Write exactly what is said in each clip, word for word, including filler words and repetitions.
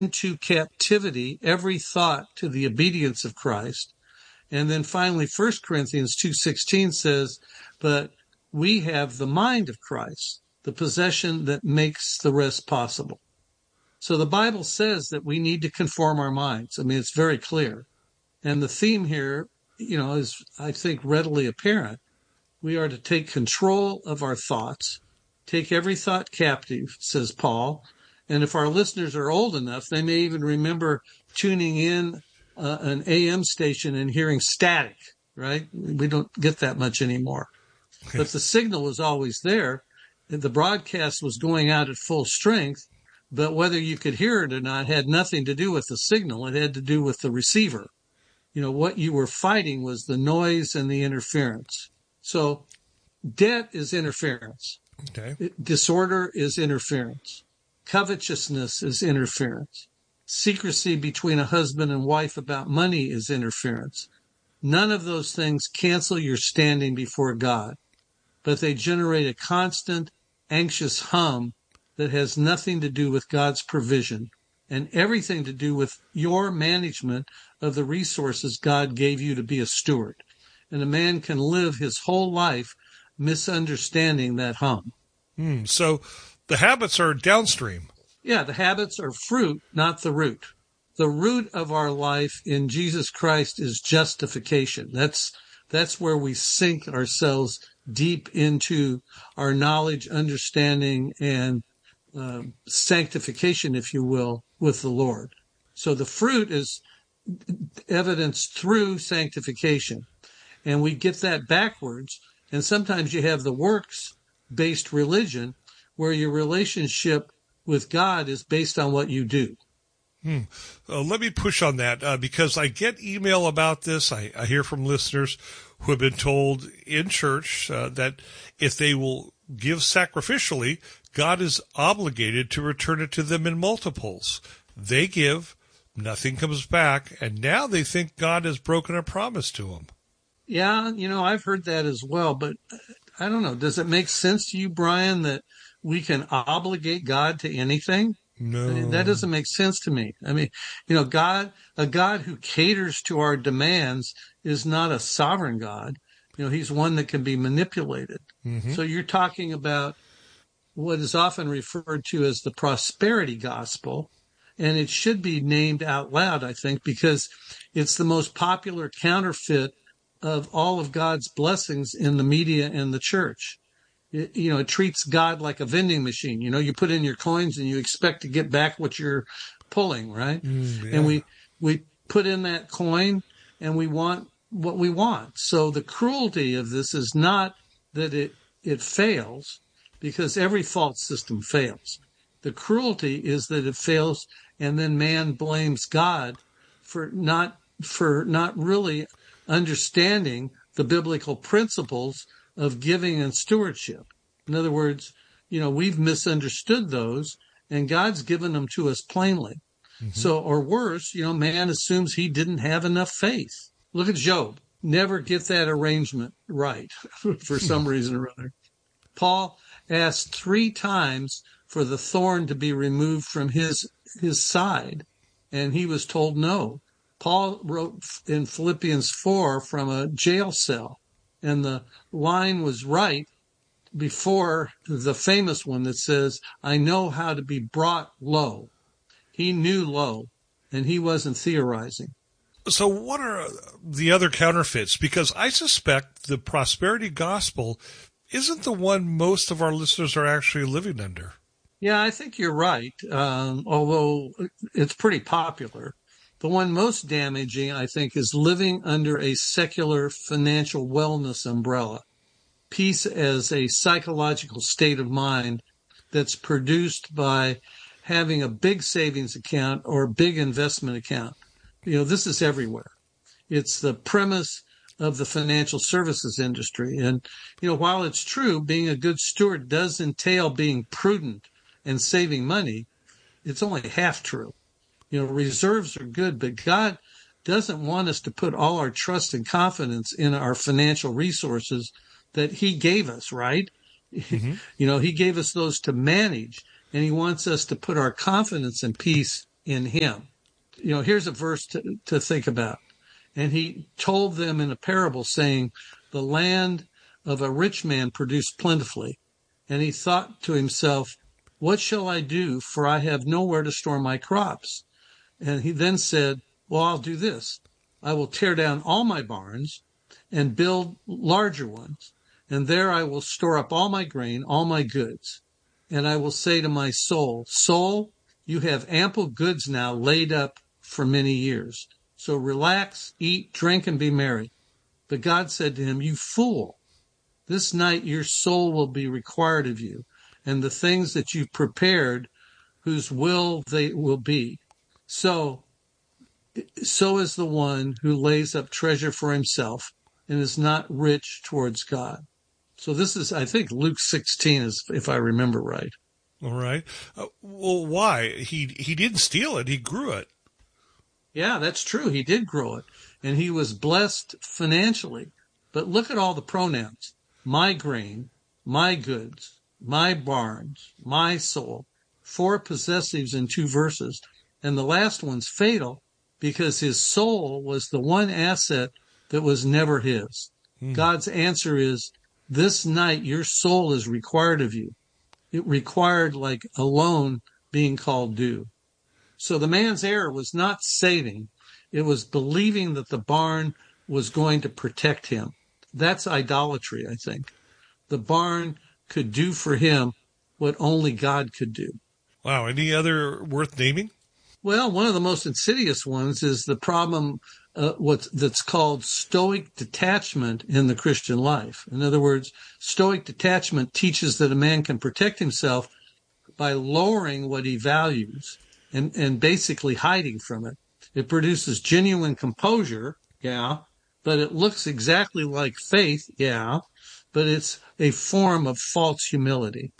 into captivity every thought to the obedience of Christ. And then finally, First Corinthians two sixteen says, but we have the mind of Christ, the possession that makes the rest possible. So the Bible says that we need to conform our minds. I mean, it's very clear. And the theme here, you know, is, I think, readily apparent. We are to take control of our thoughts, take every thought captive, says Paul. And if our listeners are old enough, they may even remember tuning in uh, an A M station and hearing static, right? We don't get that much anymore. Okay. But the signal was always there. The broadcast was going out at full strength, but whether you could hear it or not had nothing to do with the signal. It had to do with the receiver. You know, what you were fighting was the noise and the interference. So debt is interference. Okay. Disorder is interference. Covetousness is interference. Secrecy between a husband and wife about money is interference. None of those things cancel your standing before God, but they generate a constant, anxious hum that has nothing to do with God's provision and everything to do with your management of the resources God gave you to be a steward. And a man can live his whole life misunderstanding that hum. Hmm. So the habits are downstream. Yeah, the habits are fruit, not the root. The root of our life in Jesus Christ is justification. That's that's where we sink ourselves deep into our knowledge, understanding, and uh, sanctification, if you will, with the Lord. So the fruit is evidenced through sanctification. And we get that backwards. And sometimes you have the works-based religion where your relationship with God is based on what you do. Hmm. Uh, let me push on that uh, because I get email about this. I, I hear from listeners who have been told in church uh, that if they will give sacrificially, God is obligated to return it to them in multiples. They give, nothing comes back, and now they think God has broken a promise to them. Yeah, you know, I've heard that as well, but I don't know. Does it make sense to you, Brian, that we can obligate God to anything? No. I mean, that doesn't make sense to me. I mean, you know, God, a God who caters to our demands is not a sovereign God. You know, he's one that can be manipulated. Mm-hmm. So you're talking about what is often referred to as the prosperity gospel, and it should be named out loud, I think, because it's the most popular counterfeit of all of God's blessings in the media and the church. It, you know, it treats God like a vending machine. You know, you put in your coins and you expect to get back what you're pulling, right? Mm, yeah. And we, we put in that coin and we want what we want. So the cruelty of this is not that it, it fails, because every false system fails. The cruelty is that it fails and then man blames God for not, for not really understanding the biblical principles of giving and stewardship. In other words, you know, we've misunderstood those and God's given them to us plainly. Mm-hmm. So, or worse, you know, man assumes he didn't have enough faith. Look at Job. Never get that arrangement right for some reason or other. Paul asked three times for the thorn to be removed from his, his side, and he was told no. Paul wrote in Philippians four from a jail cell, and the line was right before the famous one that says, I know how to be brought low. He knew low, and he wasn't theorizing. So what are the other counterfeits? Because I suspect the prosperity gospel isn't the one most of our listeners are actually living under. Yeah, I think you're right, um, although it's pretty popular. The one most damaging, I think, is living under a secular financial wellness umbrella. Peace as a psychological state of mind that's produced by having a big savings account or big investment account. You know, this is everywhere. It's the premise of the financial services industry. And, you know, while it's true, being a good steward does entail being prudent and saving money, it's only half true. You know, reserves are good, but God doesn't want us to put all our trust and confidence in our financial resources that he gave us, right? Mm-hmm. You know, he gave us those to manage, and he wants us to put our confidence and peace in him. You know, here's a verse to, to think about. And he told them in a parable, saying, the land of a rich man produced plentifully. And he thought to himself, what shall I do? For I have nowhere to store my crops. And he then said, well, I'll do this. I will tear down all my barns and build larger ones. And there I will store up all my grain, all my goods. And I will say to my soul, soul, you have ample goods now laid up for many years. So relax, eat, drink, and be merry. But God said to him, you fool, this night your soul will be required of you, and the things that you've prepared, whose will they will be. So, so is the one who lays up treasure for himself and is not rich towards God. So this is, I think, Luke sixteen, is, if I remember right. All right. Uh, well, why? He he didn't steal it. He grew it. Yeah, that's true. He did grow it, and he was blessed financially. But look at all the pronouns. My grain, my goods, my barns, my soul. Four possessives in two verses. And the last one's fatal because his soul was the one asset that was never his. Hmm. God's answer is, this night your soul is required of you. It required like a loan being called due. So the man's error was not saving. It was believing that the barn was going to protect him. That's idolatry, I think. The barn could do for him what only God could do. Wow. Any other worth naming? Well, one of the most insidious ones is the problem uh, what's, that's called stoic detachment in the Christian life. In other words, stoic detachment teaches that a man can protect himself by lowering what he values and, and basically hiding from it. It produces genuine composure, yeah, but it looks exactly like faith, yeah, but it's a form of false humility.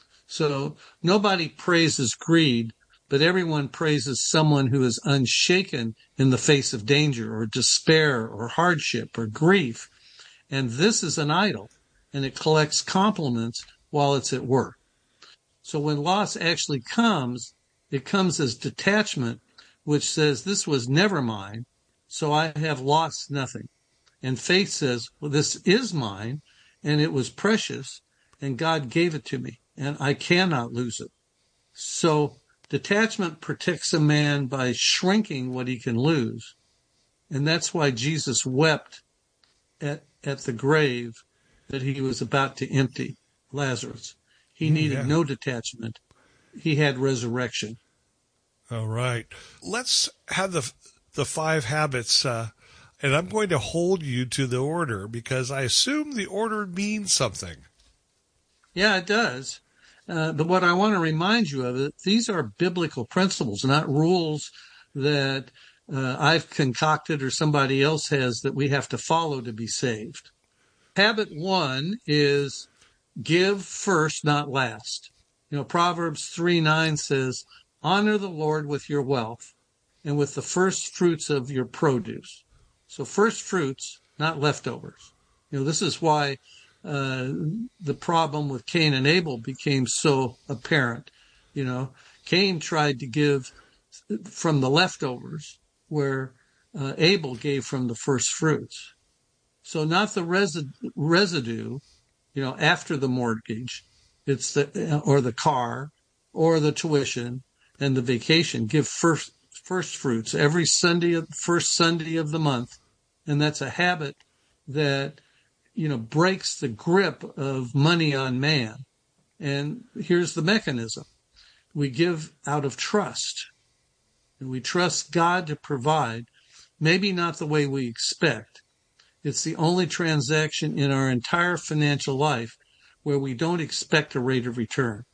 So nobody praises greed, but everyone praises someone who is unshaken in the face of danger or despair or hardship or grief. And this is an idol, and it collects compliments while it's at work. So when loss actually comes, it comes as detachment, which says, this was never mine, so I have lost nothing. And faith says, well, this is mine, and it was precious, and God gave it to me, and I cannot lose it. So detachment protects a man by shrinking what he can lose. And that's why Jesus wept at, at the grave that he was about to empty Lazarus. He mm, needed yeah. no detachment. He had resurrection. All right. Let's have the the five habits, uh, and I'm going to hold you to the order because I assume the order means something. Yeah, it does. Uh, but what I want to remind you of is these are biblical principles, not rules that uh, I've concocted or somebody else has that we have to follow to be saved. Habit one is give first, not last. You know, Proverbs three nine says, honor the Lord with your wealth and with the first fruits of your produce. So first fruits, not leftovers. You know, this is why uh, the problem with Cain and Abel became so apparent. You know, Cain tried to give from the leftovers where uh, Abel gave from the first fruits. So not the resi- residue, you know, after the mortgage, it's the, or the car or the tuition and the vacation. Give first, first fruits every Sunday, first Sunday of the month. And that's a habit that, you know, breaks the grip of money on man. And here's the mechanism. We give out of trust. And we trust God to provide, maybe not the way we expect. It's the only transaction in our entire financial life where we don't expect a rate of return.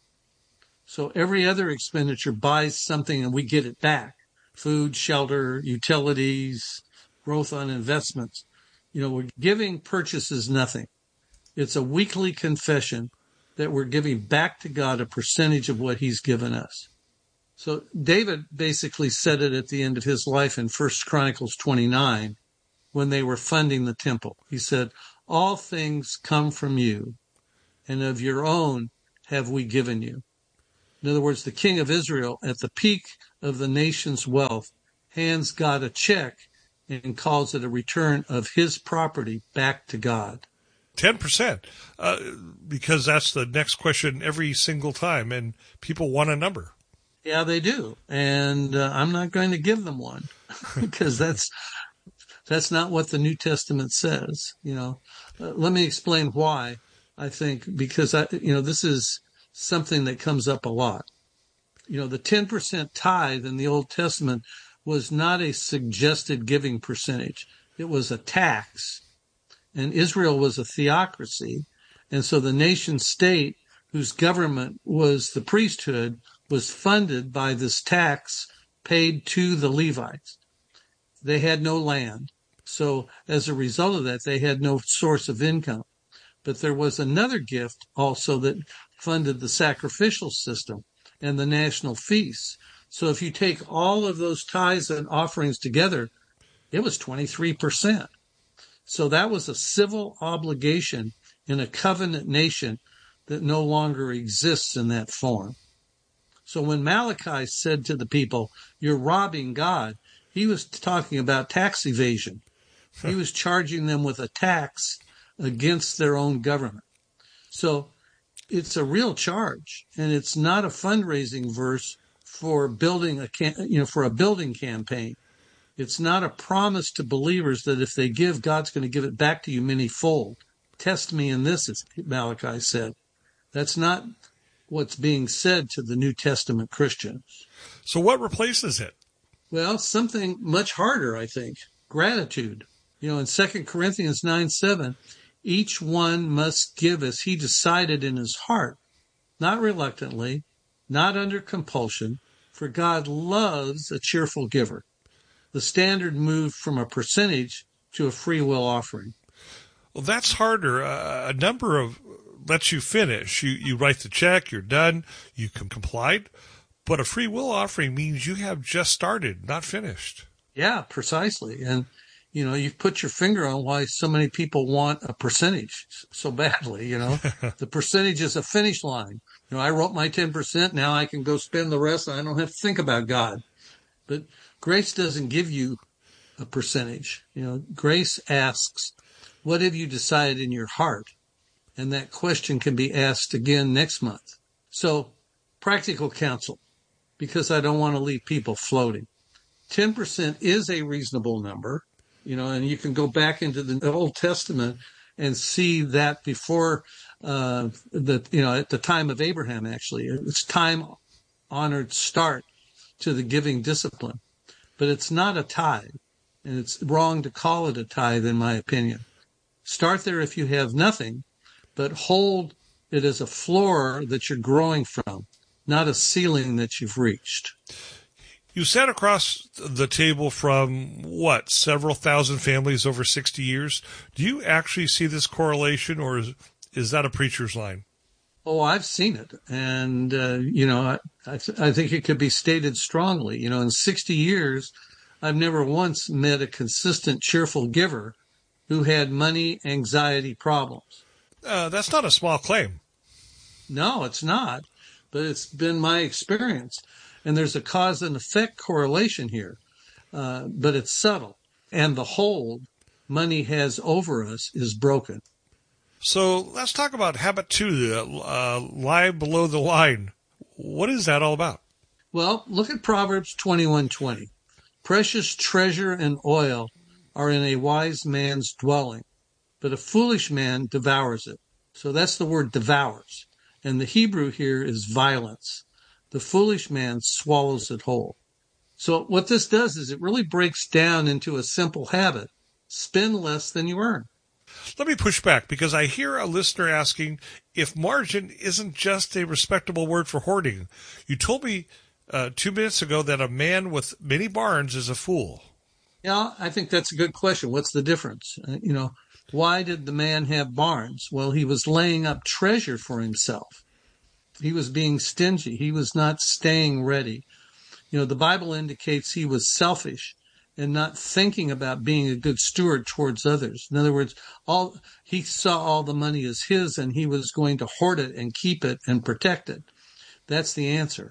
So every other expenditure buys something and we get it back. Food, shelter, utilities, growth on investments. You know, we're giving purchases nothing. It's a weekly confession that we're giving back to God a percentage of what he's given us. So David basically said it at the end of his life in First Chronicles twenty-nine when they were funding the temple. He said, all things come from you, and of your own have we given you. In other words, the king of Israel, at the peak of the nation's wealth, hands God a check and calls it a return of his property back to God. ten percent, uh, because that's the next question every single time, and people want a number. Yeah, they do. And uh, I'm not going to give them one because that's that's not what the New Testament says. You know, uh, let me explain why. I think because I, you know, this is something that comes up a lot. You know, the ten percent tithe in the Old Testament was not a suggested giving percentage. It was a tax. And Israel was a theocracy. And so the nation state, whose government was the priesthood, was funded by this tax paid to the Levites. They had no land. So as a result of that, they had no source of income. But there was another gift also that funded the sacrificial system and the national feasts. So if you take all of those tithes and offerings together, it was twenty-three percent. So that was a civil obligation in a covenant nation that no longer exists in that form. So when Malachi said to the people, you're robbing God, he was talking about tax evasion. He was charging them with a tax against their own government. So it's a real charge, and it's not a fundraising verse for building a you know for a building campaign. It's not a promise to believers that if they give, God's going to give it back to you many-fold. Test me in this, as Malachi said. That's not what's being said to the New Testament Christians. So what replaces it? Well, something much harder, I think. Gratitude. You know, in Second Corinthians nine seven, each one must give as he decided in his heart, not reluctantly, not under compulsion, for God loves a cheerful giver. The standard moved from a percentage to a free will offering. Well, that's harder. Uh, a number of lets you finish. You you write the check, you're done, you com- complied. But a free will offering means you have just started, not finished. Yeah, precisely. And, you know, you've put your finger on why so many people want a percentage so badly, you know. The percentage is a finish line. You know, I wrote my ten percent, now I can go spend the rest, and I don't have to think about God. But grace doesn't give you a percentage. You know, grace asks, what have you decided in your heart? And that question can be asked again next month. So, practical counsel, because I don't want to leave people floating. ten percent is a reasonable number, you know, and you can go back into the Old Testament and see that before uh, the, you know, at the time of Abraham, actually. It's time-honored start to the giving discipline. But it's not a tithe, and it's wrong to call it a tithe, in my opinion. Start there if you have nothing, but hold it as a floor that you're growing from, not a ceiling that you've reached. You sat across the table from, what, several thousand families over sixty years. Do you actually see this correlation, or is, is that a preacher's line? Oh, I've seen it. And, uh, you know, I, I, th- I think it could be stated strongly. You know, in sixty years, I've never once met a consistent, cheerful giver who had money anxiety problems. Uh, that's not a small claim. No, it's not. But it's been my experience. And there's a cause and effect correlation here. Uh, but it's subtle. And the hold money has over us is broken. So let's talk about habit two, the uh, lie below the line. What is that all about? Well, look at Proverbs twenty-one twenty. Precious treasure and oil are in a wise man's dwelling, but a foolish man devours it. So that's the word devours. And the Hebrew here is violence. The foolish man swallows it whole. So what this does is it really breaks down into a simple habit. Spend less than you earn. Let me push back, because I hear a listener asking if margin isn't just a respectable word for hoarding. You told me uh, two minutes ago that a man with many barns is a fool. Yeah, I think that's a good question. What's the difference? Uh, you know, why did the man have barns? Well, he was laying up treasure for himself. He was being stingy. He was not staying ready. You know, the Bible indicates he was selfish and not thinking about being a good steward towards others. In other words, all he saw all the money as his, and he was going to hoard it and keep it and protect it. That's the answer.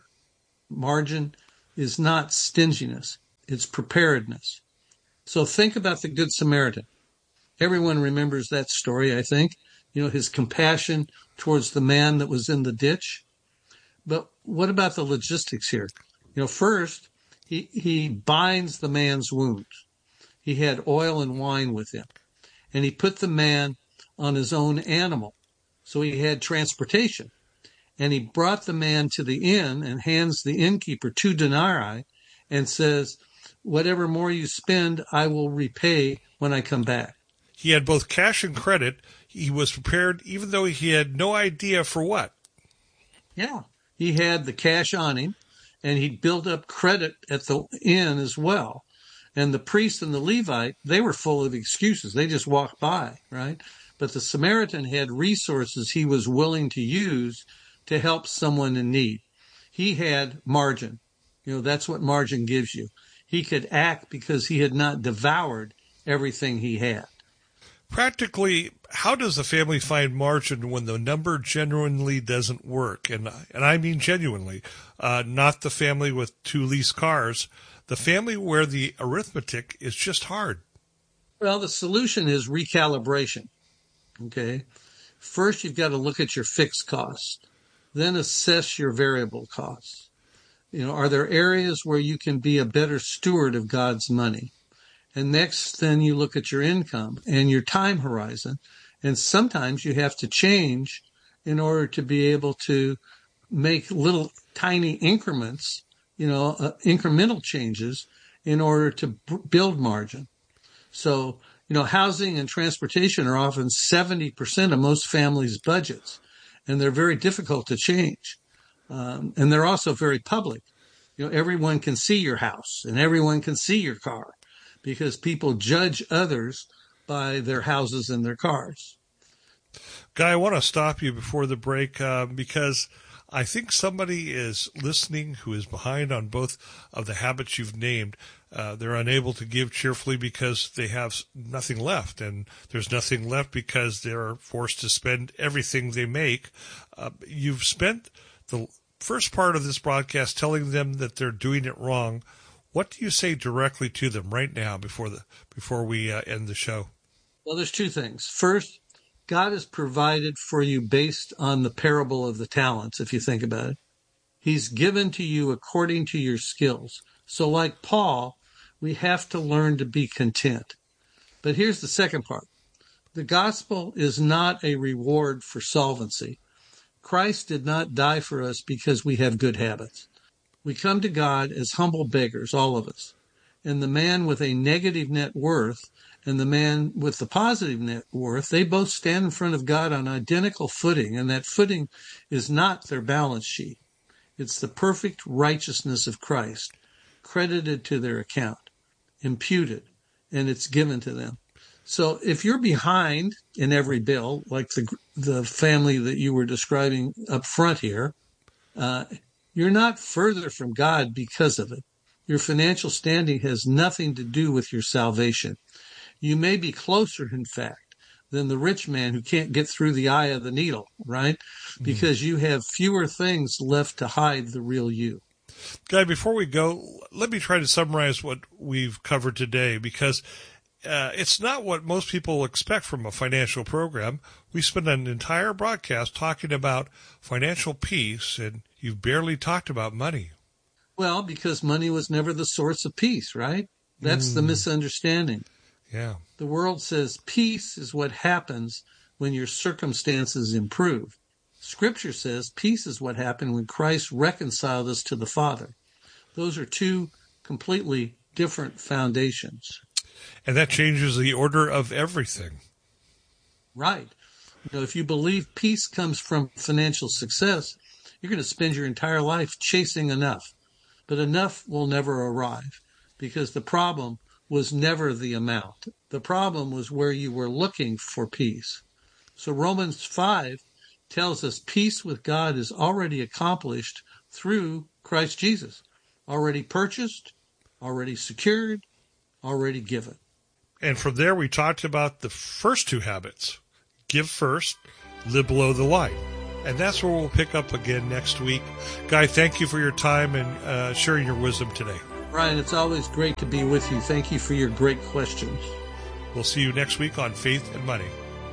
Margin is not stinginess. It's preparedness. So think about the Good Samaritan. Everyone remembers that story, I think. You know, his compassion towards the man that was in the ditch. But what about the logistics here? You know, first, he, he binds the man's wounds. He had oil and wine with him. And he put the man on his own animal. So he had transportation. And he brought the man to the inn and hands the innkeeper two denarii and says, whatever more you spend, I will repay when I come back. He had both cash and credit. He was prepared, even though he had no idea for what. Yeah. He had the cash on him, and he built up credit at the inn as well. And the priest and the Levite, they were full of excuses. They just walked by, right? But the Samaritan had resources he was willing to use to help someone in need. He had margin. You know, that's what margin gives you. He could act because he had not devoured everything he had. Practically, how does the family find margin when the number genuinely doesn't work? And and I mean genuinely, uh, not the family with two leased cars, the family where the arithmetic is just hard. Well, the solution is recalibration. Okay. First, you've got to look at your fixed costs, then assess your variable costs. You know, are there areas where you can be a better steward of God's money? And next, then you look at your income and your time horizon. And sometimes you have to change in order to be able to make little tiny increments, you know, uh, incremental changes in order to b- build margin. So, you know, housing and transportation are often seventy percent of most families' budgets, and they're very difficult to change. Um, and they're also very public. You know, everyone can see your house and everyone can see your car, because people judge others by their houses and their cars. Guy, I want to stop you before the break uh, because I think somebody is listening who is behind on both of the habits you've named. Uh, they're unable to give cheerfully because they have nothing left, and there's nothing left because they're forced to spend everything they make. Uh, you've spent the first part of this broadcast telling them that they're doing it wrong. What do you say directly to them right now before the before we uh, end the show? Well, there's two things. First, God has provided for you based on the parable of the talents, if you think about it. He's given to you according to your skills. So like Paul, we have to learn to be content. But here's the second part. The gospel is not a reward for solvency. Christ did not die for us because we have good habits. We come to God as humble beggars, all of us. And the man with a negative net worth and the man with the positive net worth, they both stand in front of God on identical footing, and that footing is not their balance sheet. It's the perfect righteousness of Christ, credited to their account, imputed, and it's given to them. So if you're behind in every bill, like the the family that you were describing up front here, uh, you're not further from God because of it. Your financial standing has nothing to do with your salvation. You may be closer, in fact, than the rich man who can't get through the eye of the needle, right? Because you have fewer things left to hide the real you. Guy, before we go, let me try to summarize what we've covered today, because uh, it's not what most people expect from a financial program. We spent an entire broadcast talking about financial peace, and you've barely talked about money. Well, because money was never the source of peace, right? That's mm. the misunderstanding. Yeah. The world says peace is what happens when your circumstances improve. Scripture says peace is what happened when Christ reconciled us to the Father. Those are two completely different foundations. And that changes the order of everything. Right. You know, if you believe peace comes from financial success, you're going to spend your entire life chasing enough. But enough will never arrive, because the problem was never the amount. The problem was where you were looking for peace. So Romans five tells us peace with God is already accomplished through Christ Jesus, already purchased, already secured, already given. And from there, we talked about the first two habits. Give first, live below the line. And that's where we'll pick up again next week. Guy, thank you for your time and uh, sharing your wisdom today. Ryan, it's always great to be with you. Thank you for your great questions. We'll see you next week on Faith and Money.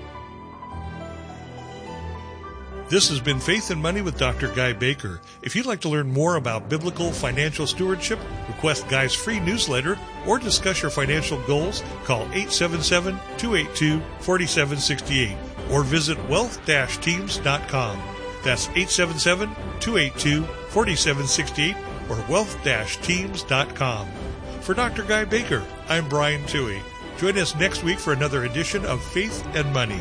This has been Faith and Money with Doctor Guy Baker. If you'd like to learn more about biblical financial stewardship, request Guy's free newsletter, or discuss your financial goals, call eight seven seven, two eight two, four seven six eight or visit wealth dash teams dot com. That's eight seven seven, two eight two, four seven six eight or wealth dash teams dot com. For Doctor Guy Baker, I'm Brian Toohey. Join us next week for another edition of Faith and Money.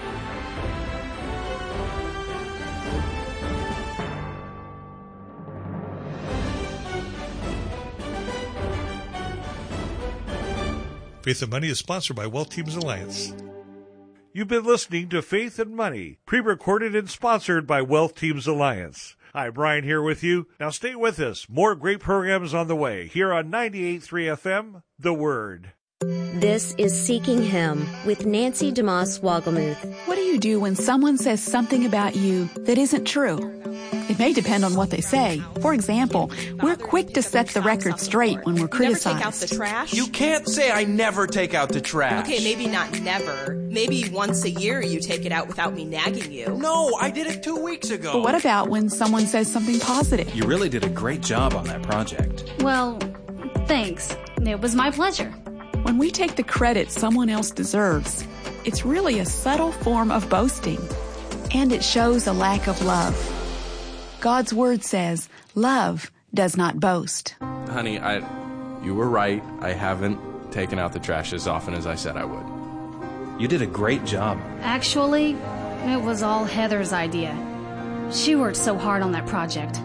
Faith and Money is sponsored by Wealth Teams Alliance. You've been listening to Faith and Money, pre-recorded and sponsored by Wealth Teams Alliance. Hi, Brian here with you. Now stay with us. More great programs on the way here on ninety-eight point three F M, The Word. This is Seeking Him with Nancy DeMoss Wogelmuth. What do you do when someone says something about you that isn't true? It may depend on what they say. For example, we're quick to set the record straight when we're criticized. Never take out the trash? You can't say I never take out the trash. Okay, maybe not never. Maybe once a year you take it out without me nagging you. No, I did it two weeks ago. But what about when someone says something positive? You really did a great job on that project. Well, thanks. It was my pleasure. When we take the credit someone else deserves, it's really a subtle form of boasting. And it shows a lack of love. God's word says, love does not boast. Honey, I, you were right. I haven't taken out the trash as often as I said I would. You did a great job. Actually, it was all Heather's idea. She worked so hard on that project.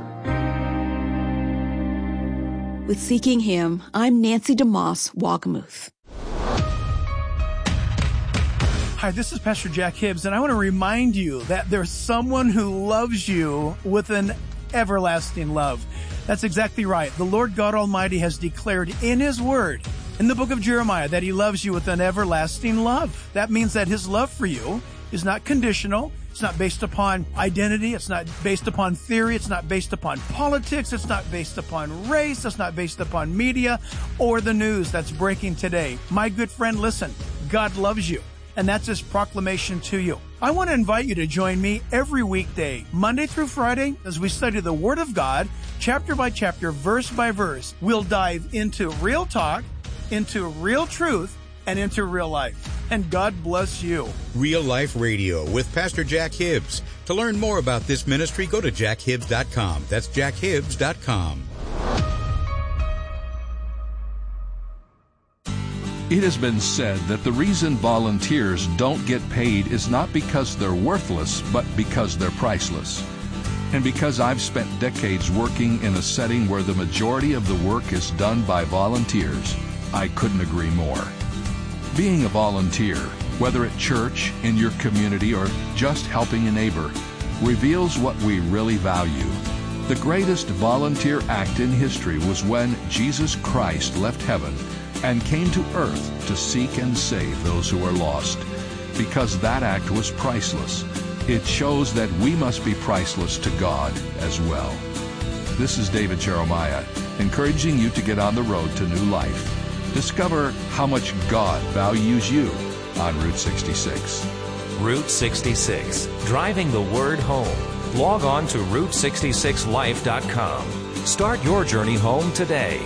With Seeking Him, I'm Nancy DeMoss Wogelmuth. Hi, this is Pastor Jack Hibbs, and I want to remind you that there's someone who loves you with an everlasting love. That's exactly right. The Lord God Almighty has declared in His Word, in the book of Jeremiah, that He loves you with an everlasting love. That means that His love for you is not conditional. It's not based upon identity. It's not based upon theory. It's not based upon politics. It's not based upon race. It's not based upon media or the news that's breaking today. My good friend, listen, God loves you. And that's His proclamation to you. I want to invite you to join me every weekday, Monday through Friday, as we study the Word of God, chapter by chapter, verse by verse. We'll dive into real talk, into real truth, and into real life. And God bless you. Real Life Radio with Pastor Jack Hibbs. To learn more about this ministry, go to jack hibbs dot com. That's jack hibbs dot com. It has been said that the reason volunteers don't get paid is not because they're worthless, but because they're priceless. And because I've spent decades working in a setting where the majority of the work is done by volunteers, I couldn't agree more. Being a volunteer, whether at church, in your community, or just helping a neighbor, reveals what we really value. The greatest volunteer act in history was when Jesus Christ left heaven and came to earth to seek and save those who are lost. Because that act was priceless, it shows that we must be priceless to God as well. This is David Jeremiah, encouraging you to get on the road to new life. Discover how much God values you on Route sixty-six. Route sixty-six, driving the word home. Log on to route sixty-six life dot com. Start your journey home today.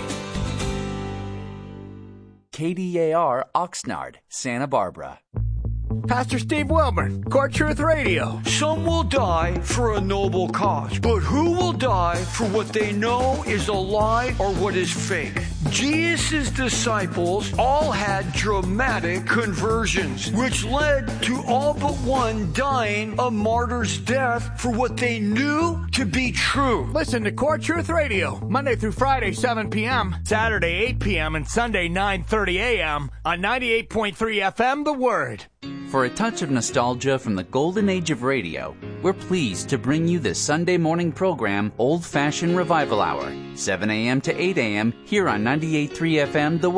K D A R Oxnard, Santa Barbara. Pastor Steve Wilburn, Core Truth Radio. Some will die for a noble cause, but who will die for what they know is a lie or what is fake? Jesus' disciples all had dramatic conversions, which led to all but one dying a martyr's death for what they knew to be true. Listen to Core Truth Radio, Monday through Friday, seven p.m., Saturday, eight p.m., and Sunday, nine thirty a.m. on ninety-eight point three F M, The Word. For a touch of nostalgia from the golden age of radio, we're pleased to bring you the Sunday morning program Old Fashioned Revival Hour, seven a.m. to eight a.m. here on ninety-eight point three F M, The Word.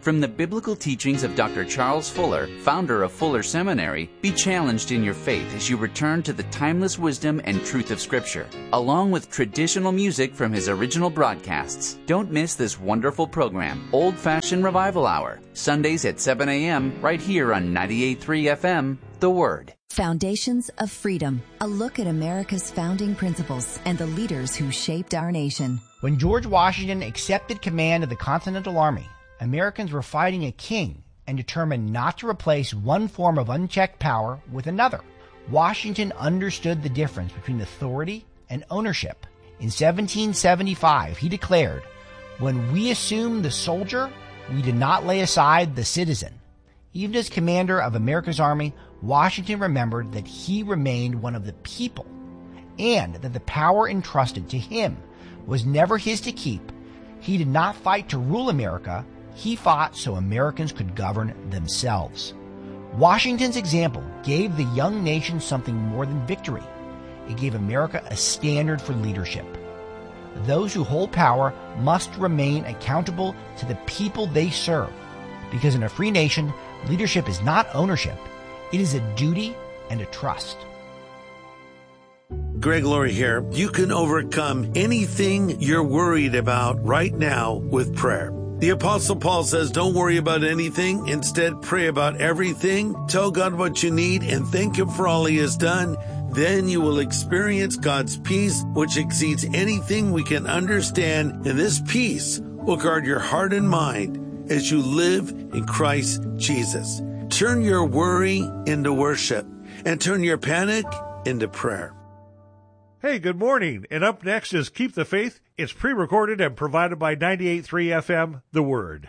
From the biblical teachings of Doctor Charles Fuller, founder of Fuller Seminary, be challenged in your faith as you return to the timeless wisdom and truth of Scripture, along with traditional music from his original broadcasts. Don't miss this wonderful program, Old Fashioned Revival Hour, Sundays at seven a.m. right here on ninety-eight point three F M, The Word. Foundations of Freedom, a look at America's founding principles and the leaders who shaped our nation. When George Washington accepted command of the Continental Army, Americans were fighting a king and determined not to replace one form of unchecked power with another. Washington understood the difference between authority and ownership. In seventeen seventy-five, he declared, "When we assume the soldier, we did not lay aside the citizen." Even as commander of America's army, Washington remembered that he remained one of the people and that the power entrusted to him was never his to keep. He did not fight to rule America. He fought so Americans could govern themselves. Washington's example gave the young nation something more than victory. It gave America a standard for leadership. Those who hold power must remain accountable to the people they serve, because in a free nation, leadership is not ownership. It is a duty and a trust. Greg Laurie here. You can overcome anything you're worried about right now with prayer. The Apostle Paul says, don't worry about anything. Instead, pray about everything. Tell God what you need and thank Him for all He has done. Then you will experience God's peace, which exceeds anything we can understand. And this peace will guard your heart and mind as you live in Christ Jesus. Turn your worry into worship and turn your panic into prayer. Hey, good morning. And up next is Keep the Faith. It's pre-recorded and provided by ninety-eight point three F M, The Word.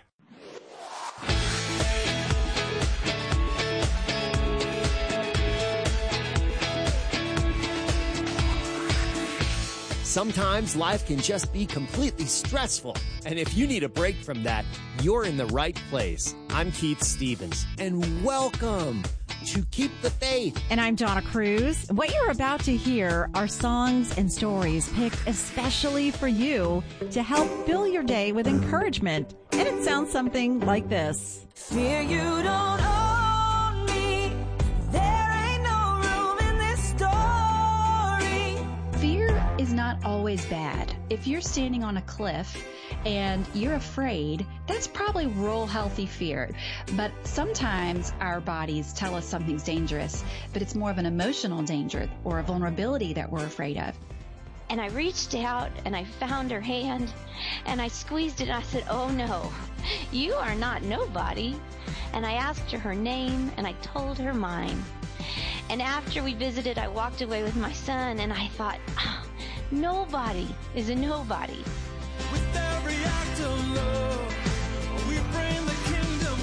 Sometimes life can just be completely stressful. And if you need a break from that, you're in the right place. I'm Keith Stevens, and welcome to Keep the Faith. And I'm Donna Cruz. What you're about to hear are songs and stories picked especially for you to help fill your day with encouragement. And it sounds something like this. Fear you don't own me. There ain't no room in this story. Fear is not always bad. If you're standing on a cliff and you're afraid, that's probably real healthy fear. But sometimes our bodies tell us something's dangerous, but it's more of an emotional danger or a vulnerability that we're afraid of. And I reached out and I found her hand and I squeezed it and I said, "Oh no, you are not nobody." And I asked her her name and I told her mine. And after we visited, I walked away with my son and I thought, oh, nobody is a nobody. With every act of love, we bring the kingdom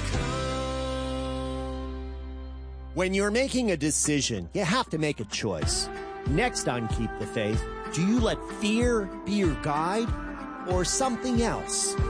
come. When you're making a decision, you have to make a choice. Next on Keep the Faith, do you let fear be your guide or something else?